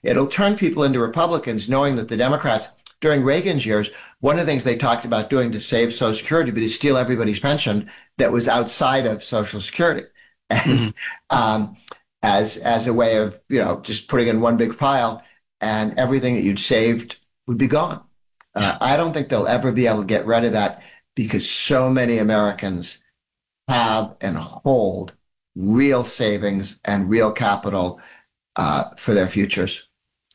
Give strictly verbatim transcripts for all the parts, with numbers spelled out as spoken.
It'll turn people into Republicans, knowing that the Democrats, during Reagan's years, one of the things they talked about doing to save Social Security, but to steal everybody's pension that was outside of Social Security, and mm-hmm. um, as as a way of, you know, just putting in one big pile, and everything that you'd saved would be gone. Uh, I don't think they'll ever be able to get rid of that, because so many Americans have and hold real savings and real capital uh, for their futures.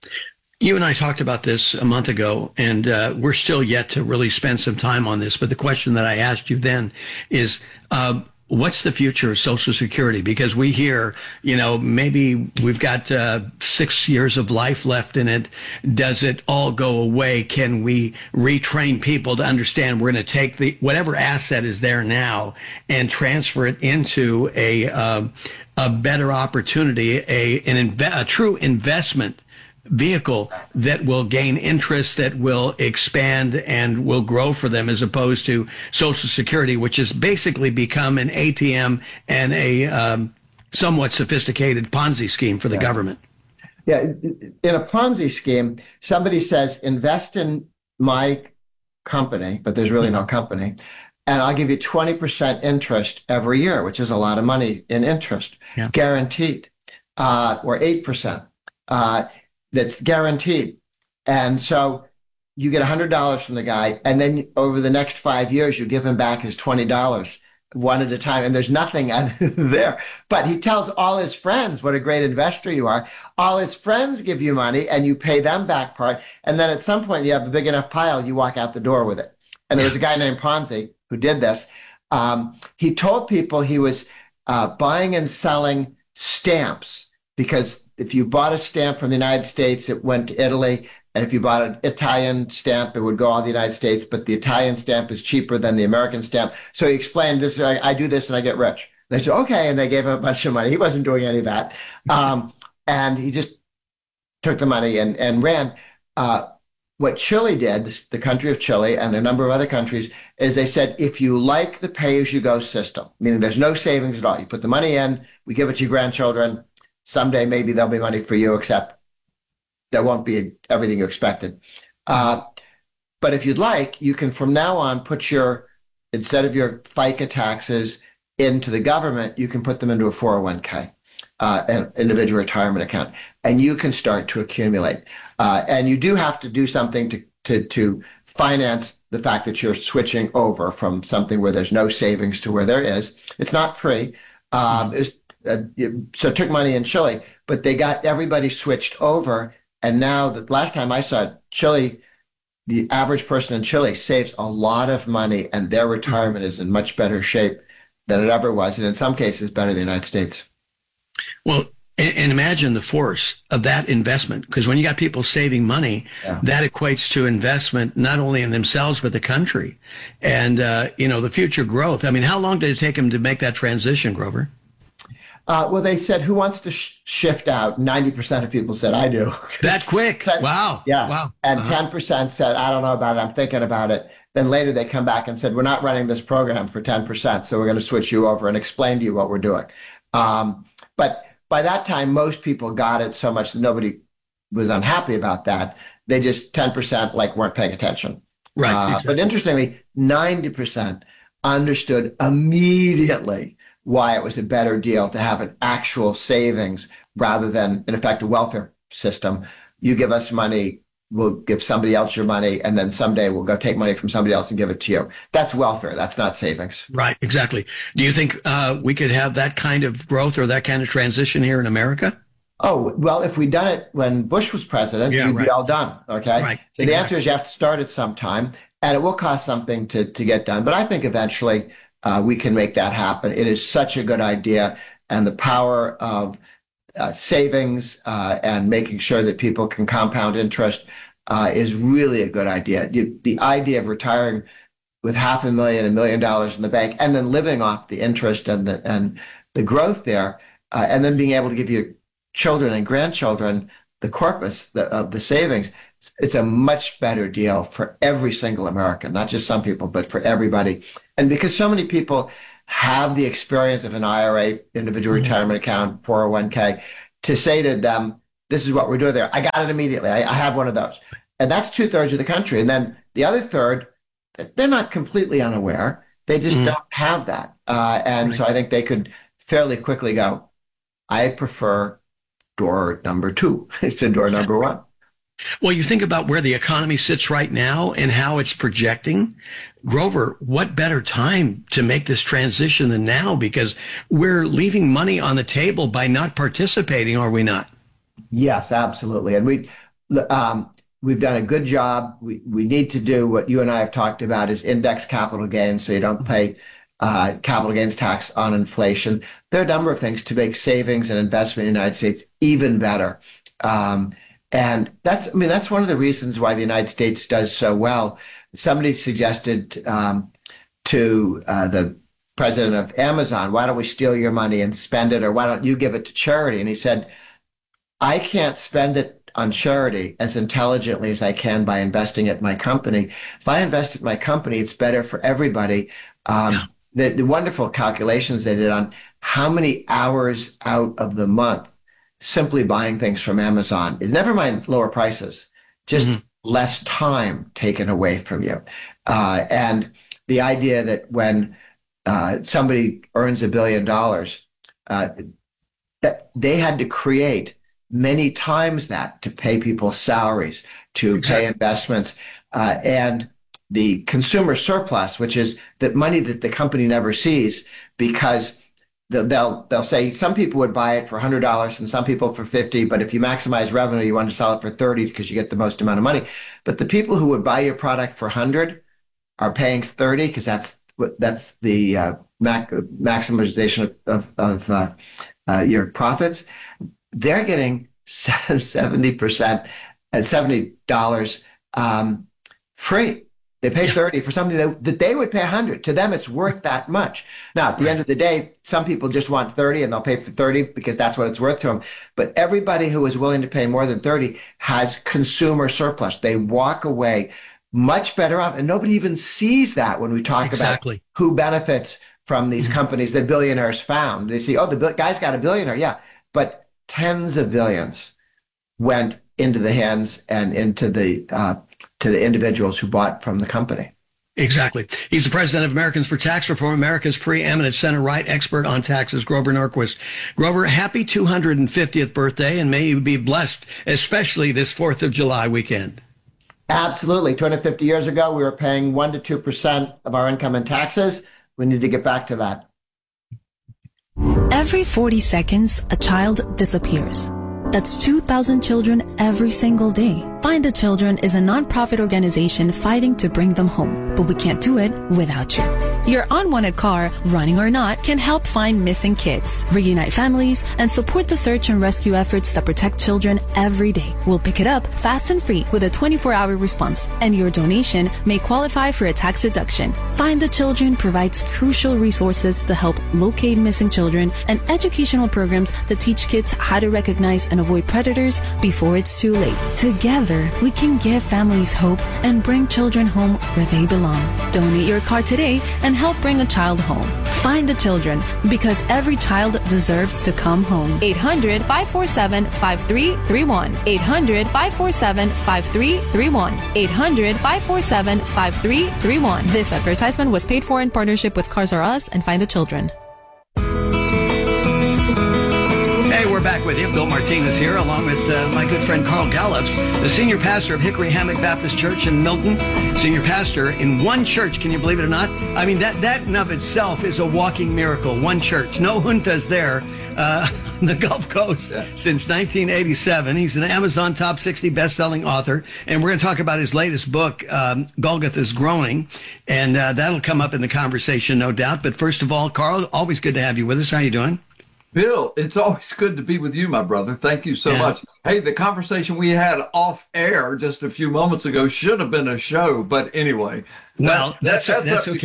You and I talked about this a month ago, and uh, we're still yet to really spend some time on this. But the question that I asked you then is, uh, what's the future of Social Security? Because we hear, you know, maybe we've got uh, six years of life left in it. Does it all go away? Can we retrain people to understand we're going to take the whatever asset is there now and transfer it into a uh, a better opportunity, a an inve- a true investment vehicle that will gain interest, that will expand and will grow for them, as opposed to Social Security, which has basically become an A T M and a um, somewhat sophisticated Ponzi scheme for the yeah. government. Yeah, in a Ponzi scheme, somebody says, invest in my company, but there's really no company, and I'll give you twenty percent interest every year, which is a lot of money in interest, yeah. guaranteed, uh, or eight percent. Uh, that's guaranteed. And so you get one hundred dollars from the guy, and then over the next five years, you give him back his twenty dollars one at a time, and there's nothing there. But he tells all his friends what a great investor you are. All his friends give you money, and you pay them back part. And then at some point, you have a big enough pile, you walk out the door with it. And there was a guy named Ponzi who did this. Um, he told people he was uh, buying and selling stamps, because if you bought a stamp from the United States, it went to Italy. And if you bought an Italian stamp, it would go all the United States. But the Italian stamp is cheaper than the American stamp. So he explained this, I, I do this and I get rich. They said, okay. And they gave him a bunch of money. He wasn't doing any of that. Um, and he just took the money and, and ran. Uh, what Chile did, the country of Chile and a number of other countries, is they said, if you like the pay-as-you-go system, meaning there's no savings at all, you put the money in, we give it to your grandchildren. Someday maybe there'll be money for you, except there won't be everything you expected. Uh, but if you'd like, you can from now on put your, instead of your FICA taxes into the government, you can put them into a four oh one k, uh, an individual retirement account, and you can start to accumulate. Uh, and you do have to do something to, to, to finance the fact that you're switching over from something where there's no savings to where there is. It's not free. Um, it's, Uh, so it took money in Chile, but they got everybody switched over. And now, the last time I saw it, Chile, the average person in Chile saves a lot of money, and their retirement is in much better shape than it ever was, and in some cases better than the United States. Well, and, and imagine the force of that investment, because when you got people saving money, yeah. that equates to investment not only in themselves but the country, and uh, you know, the future growth. I mean, how long did it take them to make that transition, Grover? Uh, well, they said, who wants to sh- shift out? ninety percent of people said, I do. That quick? said, wow. Yeah. Wow. And uh-huh. ten percent said, I don't know about it. I'm thinking about it. Then later they come back and said, we're not running this program for ten percent, so we're going to switch you over and explain to you what we're doing. Um, but by that time, most people got it so much that nobody was unhappy about that. They just ten percent like weren't paying attention. Right. Uh, exactly. But interestingly, ninety percent understood immediately why it was a better deal to have an actual savings rather than, in effect, a welfare system. You give us money, we'll give somebody else your money, and then someday we'll go take money from somebody else and give it to you. That's welfare. That's not savings. Right, exactly. Do you think uh, we could have that kind of growth or that kind of transition here in America? Oh, well, if we'd done it when Bush was president, yeah, we'd right. be all done, okay? Right, so exactly. The answer is you have to start at some time, and it will cost something to, to get done. But I think eventually Uh, we can make that happen. It is such a good idea, and the power of uh, savings uh, and making sure that people can compound interest uh, is really a good idea. You, the idea of retiring with half a million, a million dollars in the bank, and then living off the interest and the and the growth there, uh, and then being able to give your children and grandchildren the corpus the, of the savings. It's a much better deal for every single American, not just some people, but for everybody. And because so many people have the experience of an I R A, individual mm-hmm. retirement account, four oh one k, to say to them, this is what we're doing there. I got it immediately. I, I have one of those. And that's two thirds of the country. And then the other third, they're not completely unaware. They just mm. don't have that. Uh, and right. so I think they could fairly quickly go, I prefer door number two to door number one. Well, you think about where the economy sits right now and how it's projecting. Grover, what better time to make this transition than now? Because we're leaving money on the table by not participating, are we not? Yes, absolutely. And we, um, we've done a good job. We, we need to do what you and I have talked about is index capital gains so you don't pay uh, capital gains tax on inflation. There are a number of things to make savings and investment in the United States even better. Um, and that's, I mean, that's one of the reasons why the United States does so well. Somebody suggested um, to uh, the president of Amazon, why don't we steal your money and spend it, or why don't you give it to charity? And he said, I can't spend it on charity as intelligently as I can by investing it in my company. If I invest it in my company, it's better for everybody. Um, yeah. the, the wonderful calculations they did on how many hours out of the month simply buying things from Amazon is, never mind lower prices, just mm-hmm. less time taken away from you. Uh, and the idea that when uh, somebody earns a billion dollars, uh, that they had to create many times that to pay people's salaries, to exactly. pay investments, uh, and the consumer surplus, which is the money that the company never sees, because they'll they'll say some people would buy it for one hundred dollars and some people for fifty, but if you maximize revenue, you want to sell it for thirty because you get the most amount of money. But the people who would buy your product for one hundred are paying thirty because that's that's the uh, mac- maximization of of uh, uh, your profits. They're getting seventy percent at seventy dollars um, free. They pay yeah. thirty for something that, that they would pay one hundred. To them, it's worth that much. Now, at the right. end of the day, some people just want thirty and they'll pay for thirty because that's what it's worth to them. But everybody who is willing to pay more than thirty has consumer surplus. They walk away much better off. And nobody even sees that when we talk exactly. about who benefits from these mm-hmm. companies that billionaires found. They see, oh, the guy's got a billionaire. Yeah. But tens of billions went into the hands and into the uh, to the individuals who bought from the company. Exactly. He's the president of Americans for Tax Reform, America's preeminent center-right expert on taxes, Grover Norquist. Grover, happy two hundred fiftieth birthday, and may you be blessed, especially this fourth of July weekend. Absolutely. two hundred fifty years ago, we were paying one to two percent of our income in taxes. We need to get back to that. Every forty seconds, a child disappears. That's two thousand children every single day. Find the Children is a nonprofit organization fighting to bring them home, but we can't do it without you. Your unwanted car, running or not, can help find missing kids, reunite families, and support the search and rescue efforts that protect children every day. We'll pick it up fast and free with a twenty-four hour response, and your donation may qualify for a tax deduction. Find the Children provides crucial resources to help locate missing children and educational programs to teach kids how to recognize and avoid predators before it's too late. Together, we can give families hope and bring children home where they belong. Donate your car today and help bring a child home. Find the Children, because every child deserves to come home. eight hundred, five four seven, five three three one. eight hundred, five four seven, five three three one. eight hundred, five four seven, five three three one. This advertisement was paid for in partnership with Cars R Us and Find the Children. Hey, we're back with you. Bill Martinez here, along with uh, my good friend Carl Gallups, the senior pastor of Hickory Hammock Baptist Church in Milton. Senior pastor in one church, can you believe it or not? I mean, that, that in of itself is a walking miracle. One church. No juntas there. Uh, on the Gulf Coast yeah. since nineteen eighty-seven. He's an Amazon top sixty best-selling author, and we're going to talk about his latest book, um, Golgotha's Groaning, and uh, that'll come up in the conversation, no doubt. But first of all, Carl, always good to have you with us. How you doing? Bill, it's always good to be with you, my brother. Thank you so yeah. much. Hey, the conversation we had off air just a few moments ago should have been a show, but anyway. Well, that's that's, that's, that's okay.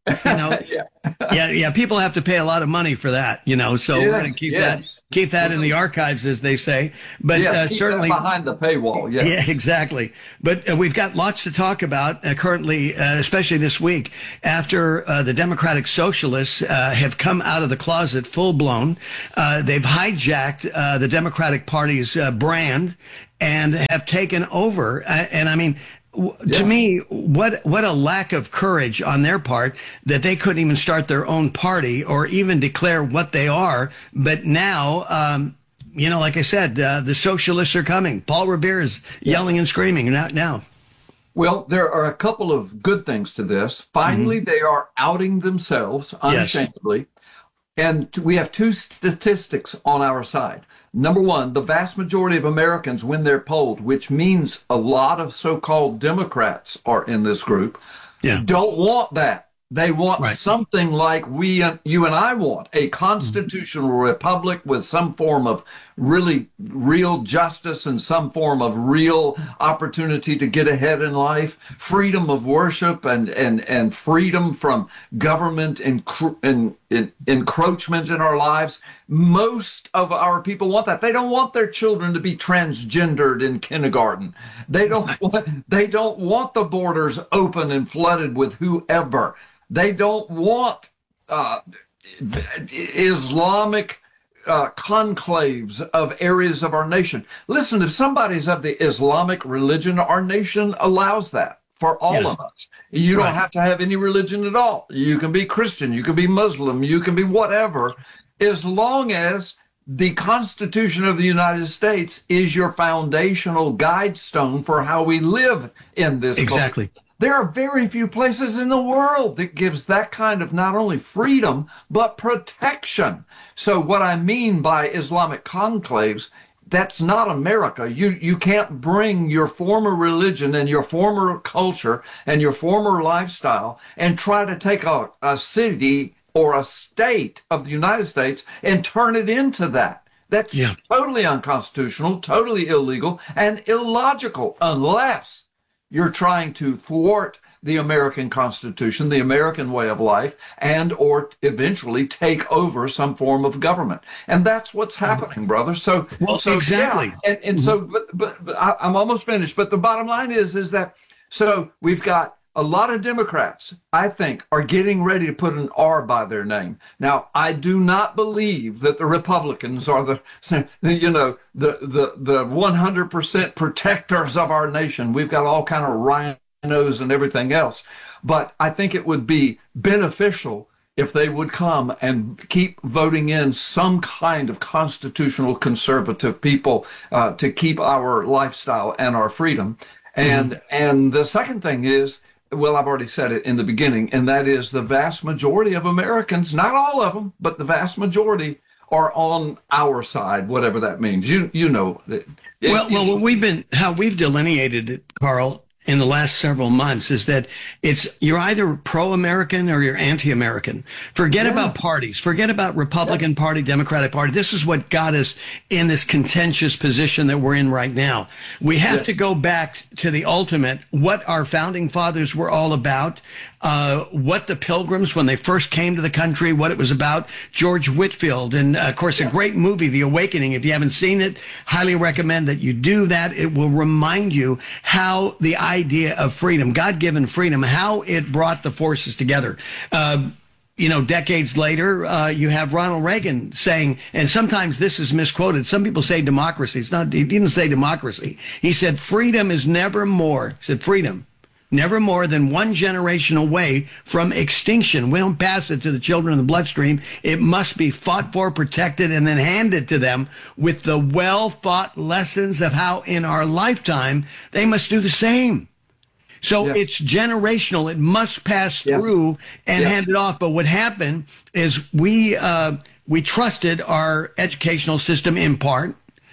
You know, yeah. yeah, yeah. People have to pay a lot of money for that, you know. So yes, we're going to keep yes. that keep that in the archives, as they say. But yes, uh, keep certainly that behind the paywall. Yeah, yeah, exactly. But uh, we've got lots to talk about uh, currently, uh, especially this week after uh, the Democratic Socialists uh, have come out of the closet full blown. Uh, they've hijacked uh, the Democratic Party's uh, brand and have taken over. Uh, and I mean. To yeah. me, what what a lack of courage on their part that they couldn't even start their own party or even declare what they are. But now, um, you know, like I said, uh, the socialists are coming. Paul Revere is yeah. yelling and screaming now. now. Well, there are a couple of good things to this. Finally, mm-hmm. they are outing themselves unashamedly. Yes. And we have two statistics on our side. Number one, the vast majority of Americans, when they're polled, which means a lot of so-called Democrats are in this group, yeah. don't want that. They want right. something like we, you and I want, a constitutional mm-hmm. republic with some form of really real justice and some form of real opportunity to get ahead in life, freedom of worship and, and, and freedom from government encro- en- en- encroachment in our lives. Most of our people want that. They don't want their children to be transgendered in kindergarten. They don't want, they don't want the borders open and flooded with whoever. They don't want uh, Islamic uh, conclaves of areas of our nation. Listen, if somebody's of the Islamic religion, our nation allows that for all yes. of us. You right. don't have to have any religion at all. You can be Christian, you can be Muslim, you can be whatever, as long as the Constitution of the United States is your foundational guide stone for how we live in this exactly. culture. There are very few places in the world that gives that kind of not only freedom, but protection. So what I mean by Islamic conclaves, that's not America. You you can't bring your former religion and your former culture and your former lifestyle and try to take a, a city or a state of the United States and turn it into that. That's yeah. totally unconstitutional, totally illegal, and illogical unless you're trying to thwart the American Constitution, the American way of life, and or eventually take over some form of government. And that's what's happening, brother. So, well, so exactly. Yeah. And, and so, but, but, but I, I'm almost finished. But the bottom line is, is that, so we've got a lot of Democrats, I think, are getting ready to put an R by their name. Now, I do not believe that the Republicans are the, you know, the the the one hundred percent protectors of our nation. We've got all kind of rhinos and everything else. But I think it would be beneficial if they would come and keep voting in some kind of constitutional conservative people uh, to keep our lifestyle and our freedom. And mm-hmm. and the second thing is, well, I've already said it in the beginning, and that is the vast majority of Americans, not all of them, but the vast majority are on our side, whatever that means. You you know. It, well, well, what we've been, how we've delineated it, Carl, in the last several months is that it's you're either pro-American or you're anti-American. Forget yeah. about parties. Forget about Republican yeah. Party, Democratic Party. This is what got us in this contentious position that we're in right now. We have yes. to go back to the ultimate, what our founding fathers were all about, uh, what the Pilgrims, when they first came to the country, what it was about, George Whitefield, and uh, of course, yeah. a great movie, The Awakening. If you haven't seen it, highly recommend that you do that. It will remind you how the idea of freedom, God-given freedom, how it brought the forces together. Uh, you know, decades later, uh, you have Ronald Reagan saying, and sometimes this is misquoted. Some people say democracy. It's not, he didn't say democracy. He said, freedom is never more, he said freedom, never more than one generation away from extinction. We don't pass it to the children in the bloodstream. It must be fought for, protected, and then handed to them with the well-fought lessons of how in our lifetime they must do the same. So yes. it's generational. It must pass yes. through and yes. hand it off. But what happened is we uh, we trusted our educational system in part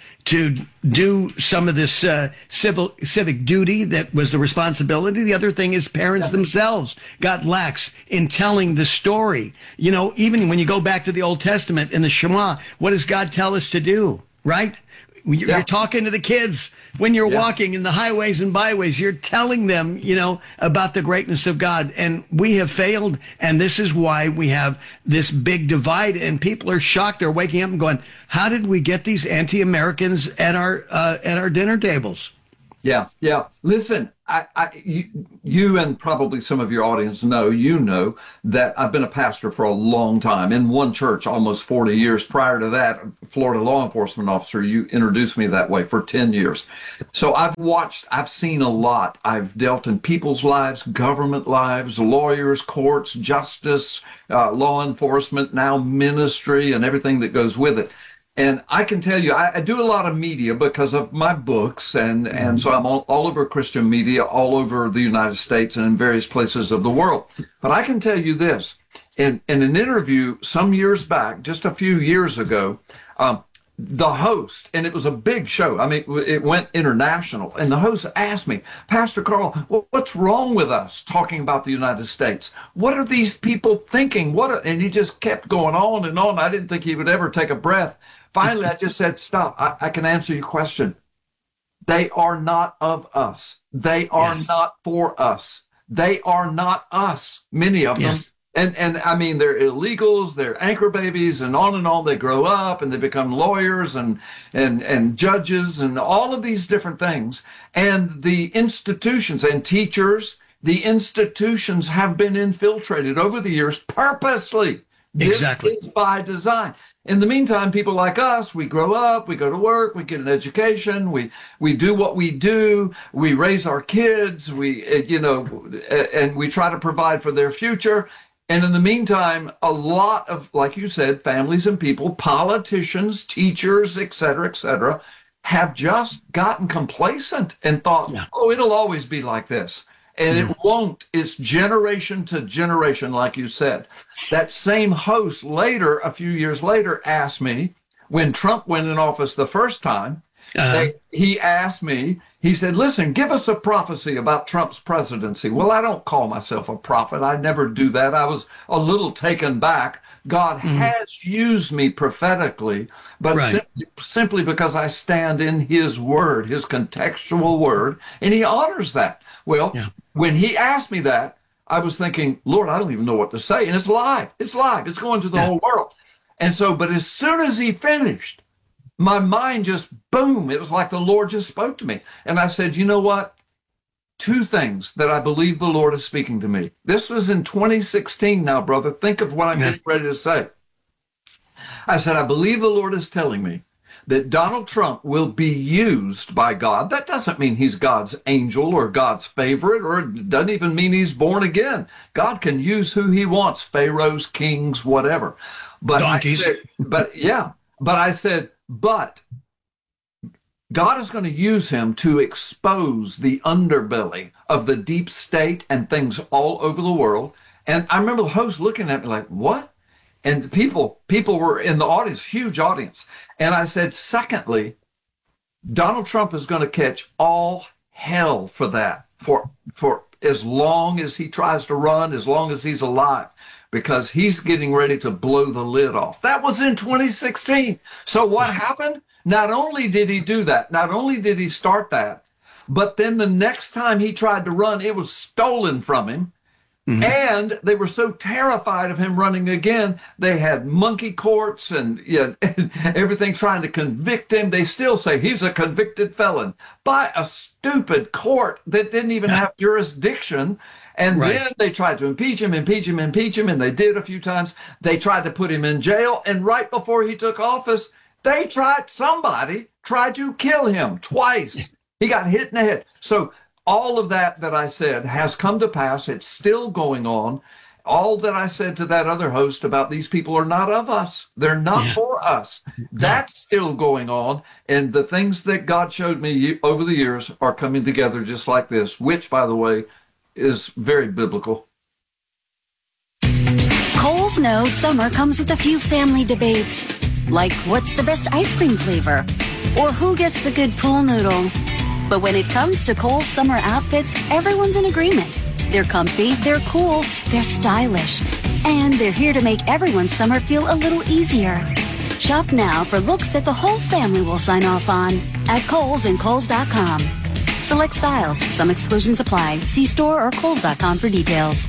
to do some of this uh, civil civic duty that was the responsibility. The other thing is parents themselves got lax in telling the story. You know, even when you go back to the Old Testament in the Shema, what does God tell us to do, right? You're yeah. talking to the kids. when you're Yeah. walking in the highways and byways, you're telling them, you know, about the greatness of God. And we have failed. And this is why we have this big divide. And people are shocked. They're waking up and going, how did we get these anti-Americans at our uh, at our dinner tables? Yeah, yeah. Listen, I, I, you, you and probably some of your audience know, you know, that I've been a pastor for a long time in one church, almost forty years. Prior to that, Florida law enforcement officer, you introduced me that way for ten years. So I've watched, I've seen a lot. I've dealt in people's lives, government lives, lawyers, courts, justice, uh, law enforcement, now ministry, and everything that goes with it. And I can tell you, I, I do a lot of media because of my books, and, mm-hmm. and so I'm all, all over Christian media, all over the United States and in various places of the world. But I can tell you this, in, in an interview some years back, just a few years ago, um, the host, and it was a big show, I mean, it went international, and the host asked me, Pastor Carl, well, what's wrong with us talking about the United States? What are these people thinking? What? Are, and he just kept going on and on. I didn't think he would ever take a breath. Finally, I just said, stop. I, I can answer your question. They are not of us. They are yes. not for us. They are not us, many of yes. them. And, and I mean, they're illegals, they're anchor babies, and on and on. They grow up and they become lawyers and, and, and judges and all of these different things. And the institutions and teachers, the institutions have been infiltrated over the years purposely. Exactly. This is by design. In the meantime, people like us, we grow up, we go to work, we get an education, we we do what we do, we raise our kids, we, you know, and we try to provide for their future. And in the meantime, a lot of, like you said, families and people, politicians, teachers, et cetera, et cetera, have just gotten complacent and thought, yeah. oh, it'll always be like this. And it won't. It's generation to generation, like you said. That same host later, a few years later, asked me, when Trump went in office the first time, uh-huh. they, he asked me, he said, listen, give us a prophecy about Trump's presidency. Well, I don't call myself a prophet. I never do that. I was a little taken back. God mm-hmm. has used me prophetically, but right. simply, simply because I stand in his word, his contextual word, and he honors that. Well, yeah. when he asked me that, I was thinking, Lord, I don't even know what to say. And it's live. It's live. It's going to the yeah. whole world. And so, but as soon as he finished, my mind just, boom, it was like the Lord just spoke to me. And I said, you know what? Two things that I believe the Lord is speaking to me. This was in twenty sixteen now, brother. Think of what I'm yeah. getting ready to say. I said, I believe the Lord is telling me that Donald Trump will be used by God. That doesn't mean he's God's angel or God's favorite, or it doesn't even mean he's born again. God can use who he wants, pharaohs, kings, whatever. But Donkeys. I said, but yeah, but I said, but God is going to use him to expose the underbelly of the deep state and things all over the world. And I remember the host looking at me like, what? And people, people were in the audience, huge audience. And I said, secondly, Donald Trump is going to catch all hell for that, for, for as long as he tries to run, as long as he's alive, because he's getting ready to blow the lid off. That was in twenty sixteen. So what happened? Not only did he do that, not only did he start that, but then the next time he tried to run, it was stolen from him. Mm-hmm. And they were so terrified of him running again, they had monkey courts and, yeah, and everything trying to convict him. They still say he's a convicted felon by a stupid court that didn't even yeah. have jurisdiction. And right. then they tried to impeach him, impeach him, impeach him, and they did a few times. They tried to put him in jail, and right before he took office, they tried, somebody tried to kill him twice. He got hit in the head. So all of that that I said has come to pass. It's still going on. All that I said to that other host about these people are not of us. They're not yeah. for us. That's still going on. And the things that God showed me over the years are coming together just like this, which, by the way, is very biblical. Kohl's knows summer comes with a few family debates, like what's the best ice cream flavor, or who gets the good pool noodle. But when it comes to Kohl's summer outfits, everyone's in agreement. They're comfy, they're cool, they're stylish, and they're here to make everyone's summer feel a little easier. Shop now for looks that the whole family will sign off on. at Kohl's and Kohl's dot com. Select styles. Some exclusions apply. See store or Kohl's dot com for details.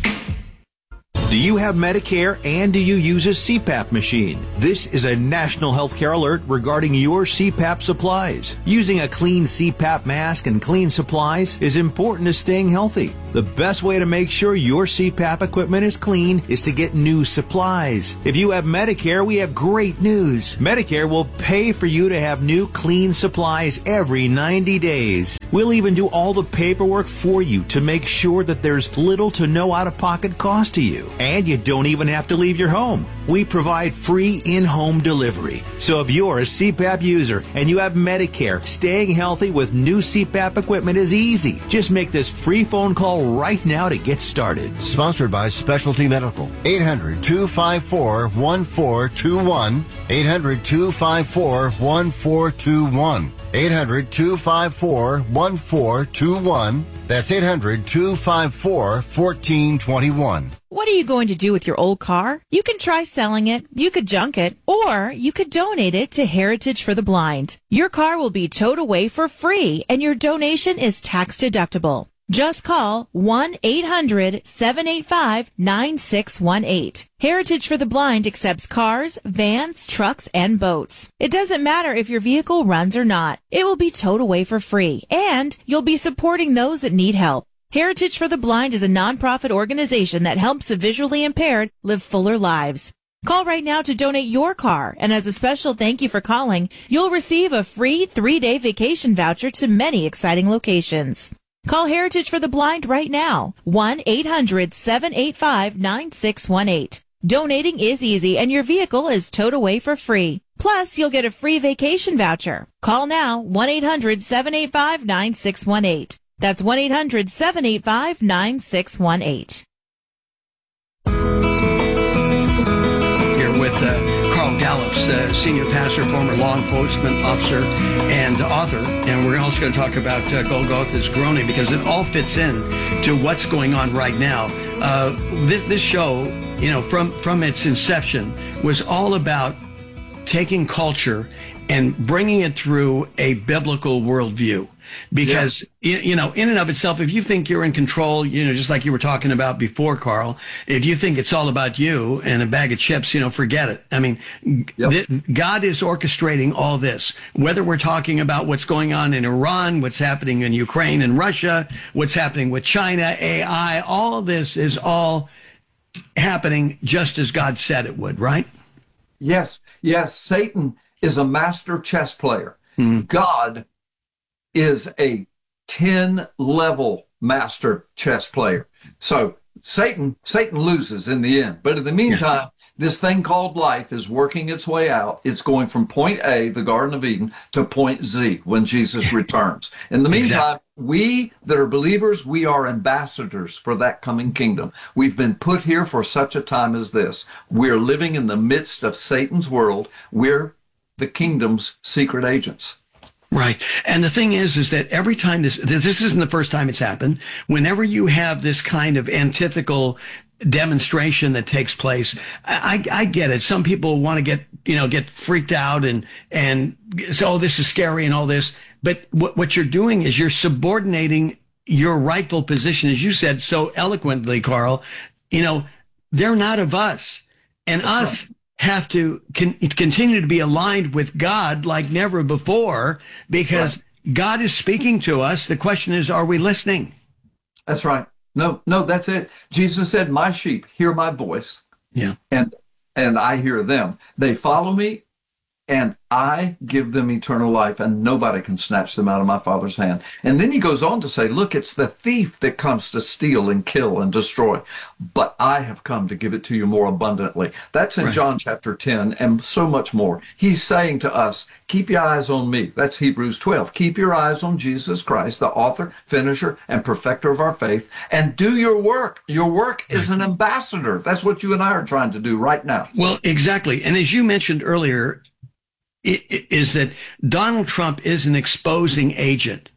Do you have Medicare and do you use a C PAP machine? This is a national healthcare alert regarding your C PAP supplies. Using a clean C PAP mask and clean supplies is important to staying healthy. The best way to make sure your C PAP equipment is clean is to get new supplies. If you have Medicare, we have great news. Medicare will pay for you to have new clean supplies every ninety days. We'll even do all the paperwork for you to make sure that there's little to no out-of-pocket cost to you. And you don't even have to leave your home. We provide free in-home delivery. So if you're a C PAP user and you have Medicare, staying healthy with new C PAP equipment is easy. Just make this free phone call right now to get started. Sponsored by Specialty Medical. eight hundred, two five four, one four two one. eight hundred, two five four, one four two one. eight hundred, two five four, one four two one. That's eight hundred, two five four, one four two one. What are you going to do with your old car? You can try selling it, you could junk it, or you could donate it to Heritage for the Blind. Your car will be towed away for free, and your donation is tax deductible. Just call one eight hundred, seven eight five, nine six one eight. Heritage for the Blind accepts cars, vans, trucks, and boats. It doesn't matter if your vehicle runs or not. It will be towed away for free, and you'll be supporting those that need help. Heritage for the Blind is a nonprofit organization that helps the visually impaired live fuller lives. Call right now to donate your car, and as a special thank you for calling, you'll receive a free three-day vacation voucher to many exciting locations. Call Heritage for the Blind right now, one eight hundred, seven eight five, nine six one eight. Donating is easy, and your vehicle is towed away for free. Plus, you'll get a free vacation voucher. Call now, one eight hundred, seven eight five, nine six one eight. That's one eight hundred, seven eight five, nine six one eight. Here with uh, Carl Gallups, uh, senior pastor, former law enforcement officer, and author. And we're also going to talk about uh, Golgotha's groaning, because it all fits in to what's going on right now. Uh, this, this show, you know, from, from its inception, was all about taking culture and bringing it through a biblical worldview. Because, yeah. you know, in and of itself, if you think you're in control, you know, just like you were talking about before, Carl, if you think it's all about you and a bag of chips, you know, forget it. I mean, yep. th- God is orchestrating all this, whether we're talking about what's going on in Iran, what's happening in Ukraine and Russia, what's happening with China, A I, all this is all happening just as God said it would, right? Yes, yes. Satan is a master chess player. Mm. God is a ten-level master chess player. So Satan Satan loses in the end. But in the meantime, this thing called life is working its way out. It's going from point A, the Garden of Eden, to point Z when Jesus returns. In the meantime, exactly. we that are believers, we are ambassadors for that coming kingdom. We've been put here for such a time as this. We're living in the midst of Satan's world. We're the kingdom's secret agents. Right. And the thing is, is that every time this, this isn't the first time it's happened. Whenever you have this kind of antithetical demonstration that takes place, I, I get it. Some people want to get, you know, get freaked out and, and say, oh, this is scary and all this. But what, what you're doing is you're subordinating your rightful position, as you said so eloquently, Carl. You know, they're not of us, and That's us right. have to con- continue to be aligned with God like never before, because right. God is speaking to us. The question is, are we listening? That's right. No, no, that's it. Jesus said, my sheep hear my voice. Yeah. And, and I hear them. They follow me, and I give them eternal life, and nobody can snatch them out of my Father's hand. And then he goes on to say, look, it's the thief that comes to steal and kill and destroy, but I have come to give it to you more abundantly. That's in right. John chapter ten, and so much more. He's saying to us, keep your eyes on me. That's Hebrews twelve. Keep your eyes on Jesus Christ, the author, finisher, and perfecter of our faith, and do your work. Your work is an ambassador. That's what you and I are trying to do right now. Well, exactly. And as you mentioned earlier, is that Donald Trump is an exposing agent.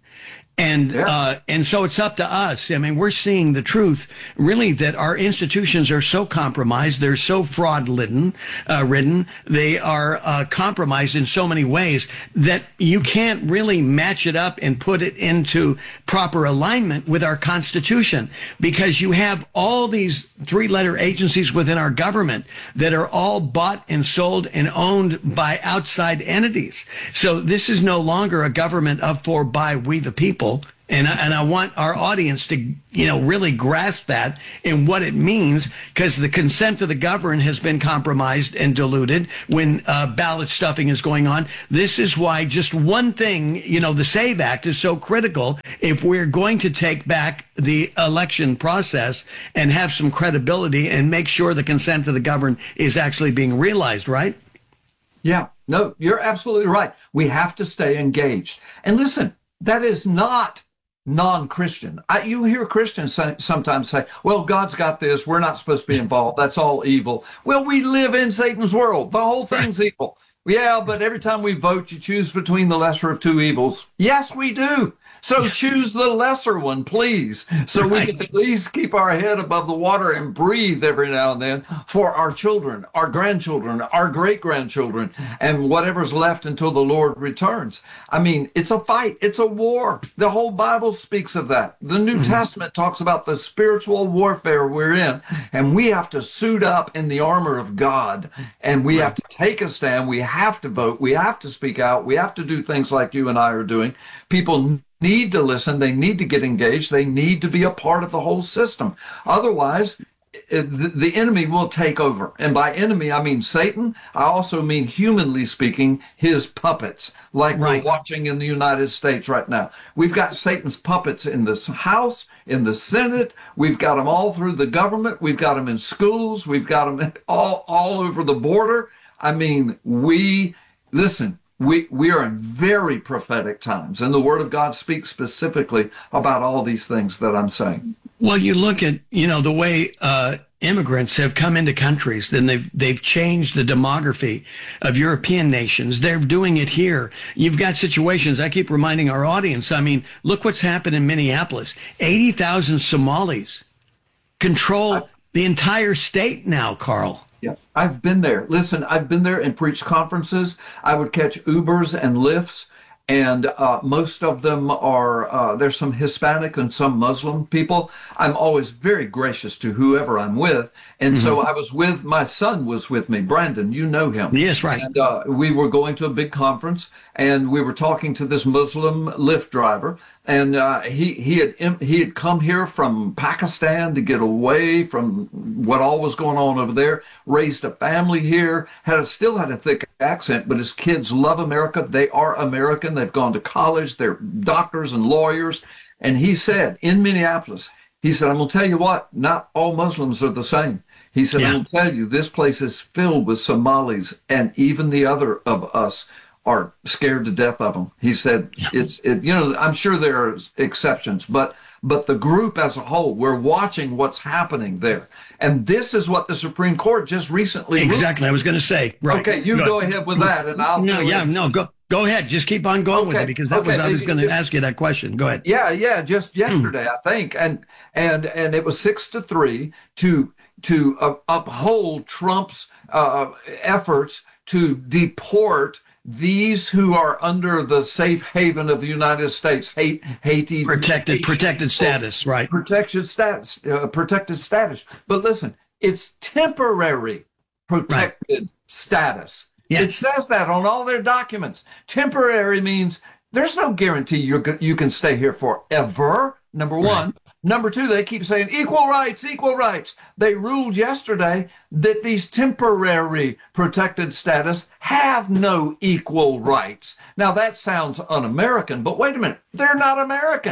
And Yeah. uh, and so it's up to us. I mean, we're seeing the truth, really, that our institutions are so compromised. They're so fraud-ridden. Uh, ridden. They are uh, compromised in so many ways that you can't really match it up and put it into proper alignment with our Constitution, because you have all these three-letter agencies within our government that are all bought and sold and owned by outside entities. So this is no longer a government of, for, by, we the people. And I, and I want our audience to, you know, really grasp that and what it means, because the consent of the governed has been compromised and diluted when uh, ballot stuffing is going on. This is why just one thing, you know, the SAVE Act is so critical if we're going to take back the election process and have some credibility and make sure the consent of the governed is actually being realized, right? Yeah, no, you're absolutely right. We have to stay engaged. And listen, that is not non-Christian. I, you hear Christians say, sometimes say, well, God's got this. We're not supposed to be involved. That's all evil. Well, we live in Satan's world. The whole thing's right. Evil. Yeah, but every time we vote, you choose between the lesser of two evils. Yes, we do. So choose the lesser one, please, so we can at least keep our head above the water and breathe every now and then for our children, our grandchildren, our great-grandchildren, and whatever's left until the Lord returns. I mean, it's a fight. It's a war. The whole Bible speaks of that. The New mm-hmm. Testament talks about the spiritual warfare we're in, and we have to suit up in the armor of God, and we right. have to take a stand. We have to vote. We have to speak out. We have to do things like you and I are doing. People need to listen. They need to get engaged. They need to be a part of the whole system. Otherwise, the, the enemy will take over. And by enemy, I mean Satan. I also mean, humanly speaking, his puppets, like right. we're watching in the United States right now. We've got Satan's puppets in the House, in the Senate. We've got them all through the government. We've got them in schools. We've got them all, all over the border. I mean, we, listen, We we are in very prophetic times, and the Word of God speaks specifically about all these things that I'm saying. Well, you look at, you know, the way uh, immigrants have come into countries, then they've they've changed the demography of European nations. They're doing it here. You've got situations. I keep reminding our audience. I mean, look what's happened in Minneapolis. eighty thousand Somalis control I, the entire state now, Carl. Yeah, I've been there. Listen, I've been there and preached conferences. I would catch Ubers and Lyfts, and uh, most of them are, uh, there's some Hispanic and some Muslim people. I'm always very gracious to whoever I'm with. And mm-hmm. so I was with, my son was with me, Brandon, you know him. Yes, right. And uh, we were going to a big conference, and we were talking to this Muslim Lyft driver. And uh, he he had he had come here from Pakistan to get away from what all was going on over there. Raised a family here. Had a, still had a thick accent, but his kids love America. They are American. They've gone to college. They're doctors and lawyers. And he said in Minneapolis, he said, "I'm gonna tell you what. Not all Muslims are the same." He said, yeah. "I'm gonna tell you, this place is filled with Somalis, and even the other of us are scared to death of them." He said, it's, it, you know, I'm sure there are exceptions, but, but the group as a whole, we're watching what's happening there. And this is what the Supreme Court just recently Exactly. ruled. I was going to say, right. Okay. You go, go ahead with that and I'll. No, yeah, no, go, go ahead. Just keep on going okay. with it, because that okay. was, I was going to ask you that question. Go ahead. Yeah. Yeah. Just yesterday, I think. And, and, and it was six to three to, to uh, uphold Trump's uh, efforts to deport these who are under the safe haven of the United States, hate, Haiti, protected, Haiti, protected status, right? Protected status, uh, protected status. But listen, it's temporary protected right. status. Yes. It says that on all their documents. Temporary means there's no guarantee you you can stay here forever. Number one. Right. Number two, they keep saying equal rights, equal rights. They ruled yesterday that these temporary protected status have no equal rights. Now, that sounds un-American, but wait a minute. They're not American.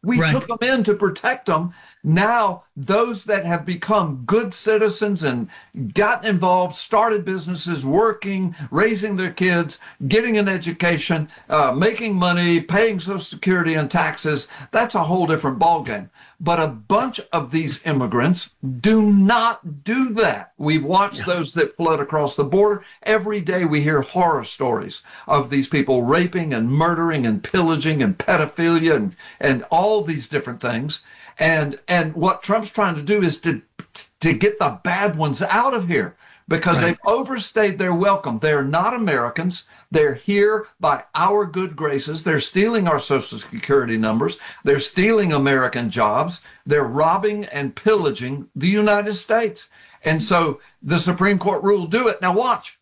We Right. took them in to protect them. Now, those that have become good citizens and gotten involved, started businesses, working, raising their kids, getting an education, uh, making money, paying Social Security and taxes, that's a whole different ballgame. But a bunch of these immigrants do not do that. We've watched yeah. those that flood across the border. Every day we hear horror stories of these people raping and murdering and pillaging and pedophilia and, and all these different things. And and what Trump's trying to do is to to get the bad ones out of here, because right. they've overstayed their welcome. They're not Americans. They're here by our good graces. They're stealing our Social Security numbers. They're stealing American jobs. They're robbing and pillaging the United States. And so the Supreme Court ruled, do it. Now watch.